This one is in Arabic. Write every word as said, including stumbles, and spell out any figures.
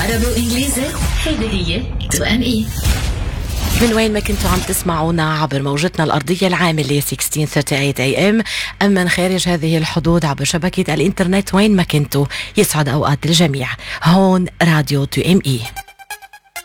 عربي وإنجليزي هيدي هي تو ام اي. من وين ما كنتوا عم تسمعونا عبر موجتنا الأرضية العاملة ستة عشر ثلاثين اي ام أم من خارج هذه الحدود عبر شبكة الإنترنت وين ما كنتوا، يسعد أوقات الجميع. هون راديو تو ام اي.